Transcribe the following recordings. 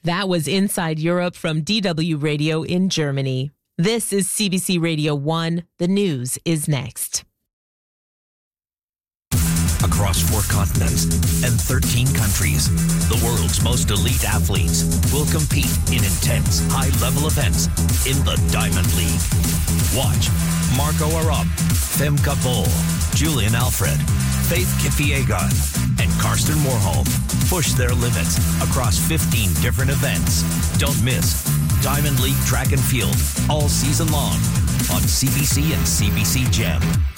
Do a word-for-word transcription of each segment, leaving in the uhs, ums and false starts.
That was Inside Europe from D W Radio in Germany. This is C B C Radio one. The news is next. Across four continents and thirteen countries, the world's most elite athletes will compete in intense, high-level events in the Diamond League. Watch Marco Arop, Femke Bol, Julian Alfred, Faith Kipyegon, and Karsten Warholm push their limits across fifteen different events. Don't miss Diamond League Track and Field all season long on C B C and C B C Gem.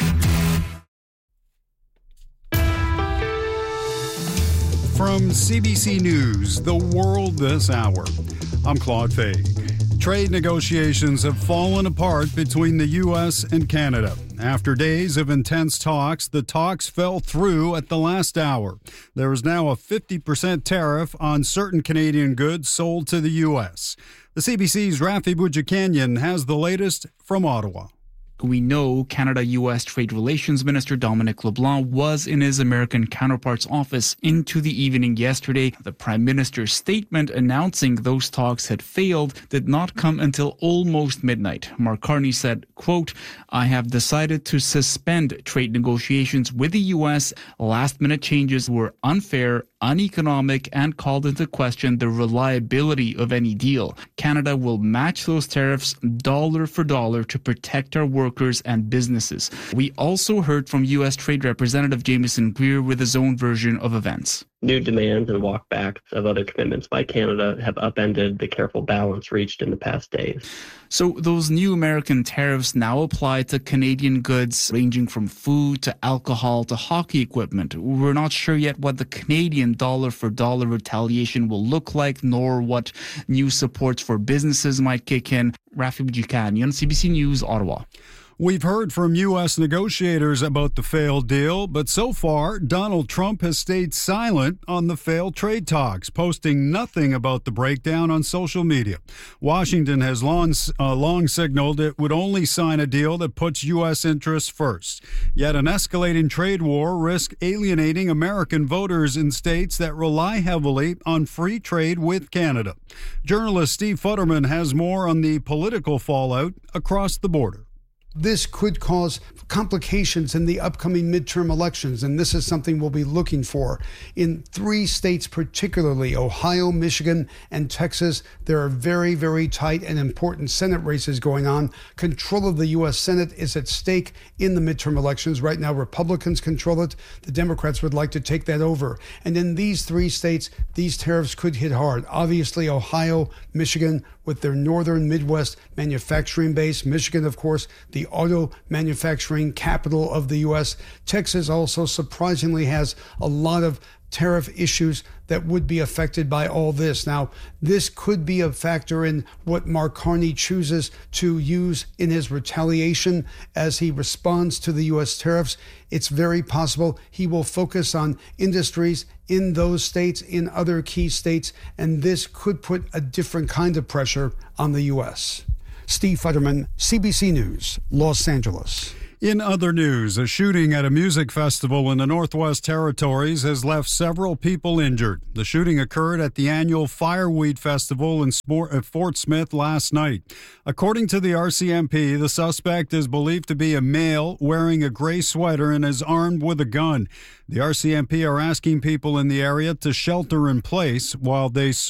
From C B C News, The World This Hour, I'm Claude Faig. Trade negotiations have fallen apart between the U S and Canada. After days of intense talks, the talks fell through at the last hour. There is now a fifty percent tariff on certain Canadian goods sold to the U S. The C B C's Rafi Boudjikanian has the latest from Ottawa. We know Canada-U S Trade Relations Minister Dominic LeBlanc was in his American counterpart's office into the evening yesterday. The Prime Minister's statement announcing those talks had failed did not come until almost midnight. Mark Carney said, quote, "I have decided to suspend trade negotiations with the U S. Last-minute changes were unfair, uneconomic, and called into question the reliability of any deal. Canada will match those tariffs dollar for dollar to protect our workers workers and businesses." We also heard from U S Trade Representative Jameson Greer with his own version of events. New demands and walkbacks of other commitments by Canada have upended the careful balance reached in the past days. So those new American tariffs now apply to Canadian goods ranging from food to alcohol to hockey equipment. We're not sure yet what the Canadian dollar-for-dollar retaliation will look like, nor what new supports for businesses might kick in. Rafi Boudjikanian, C B C News, Ottawa. We've heard from U S negotiators about the failed deal, but so far, Donald Trump has stayed silent on the failed trade talks, posting nothing about the breakdown on social media. Washington has long, uh, long signaled it would only sign a deal that puts U S interests first. Yet an escalating trade war risks alienating American voters in states that rely heavily on free trade with Canada. Journalist Steve Futterman has more on the political fallout across the border. This could cause complications in the upcoming midterm elections, and this is something we'll be looking for. In three states particularly, Ohio, Michigan, and Texas, there are very, very tight and important Senate races going on. Control of the U S Senate is at stake in the midterm elections. Right now, Republicans control it. The Democrats would like to take that over. And in these three states, these tariffs could hit hard. Obviously, Ohio, Michigan, with their northern Midwest manufacturing base. Michigan, of course, the auto manufacturing capital of the U S. Texas also surprisingly has a lot of tariff issues that would be affected by all this. Now, this could be a factor in what Mark Carney chooses to use in his retaliation as he responds to the U S tariffs. It's very possible he will focus on industries in those states, in other key states, and this could put a different kind of pressure on the U S. Steve Futterman, C B C News, Los Angeles. In other news, a shooting at a music festival in the Northwest Territories has left several people injured. The shooting occurred at the annual Fireweed Festival in Fort Smith last night. According to the R C M P, the suspect is believed to be a male wearing a gray sweater and is armed with a gun. The R C M P are asking people in the area to shelter in place while they search